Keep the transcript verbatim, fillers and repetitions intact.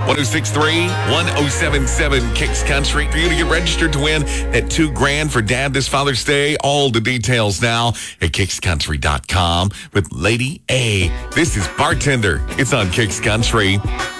one oh six point three, one oh seven point seven Kicks Country. For you to get registered to win that two grand for Dad this Father's Day. All the details now at kicks country dot com with Lady A. This is Bartender. It's on Kicks Country.